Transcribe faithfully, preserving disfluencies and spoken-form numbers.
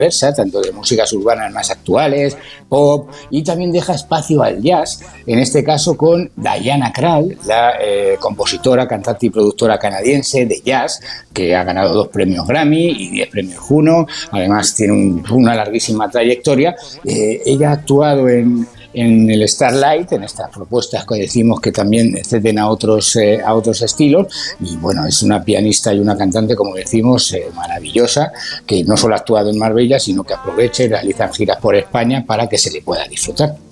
diversa, tanto de músicas urbanas más actuales, pop, y también deja espacio al jazz, en este caso con Diana Krall, la eh, compositora, cantante y productora canadiense de jazz, que ha ganado dos premios Grammy y diez premios Juno, además tiene un, una larguísima trayectoria. Eh, ella ha actuado en en el Starlight, en estas propuestas que decimos que también ceden a otros, eh, a otros estilos, y bueno, es una pianista y una cantante, como decimos, eh, maravillosa, que no solo ha actuado en Marbella, sino que aprovecha y realiza giras por España para que se le pueda disfrutar.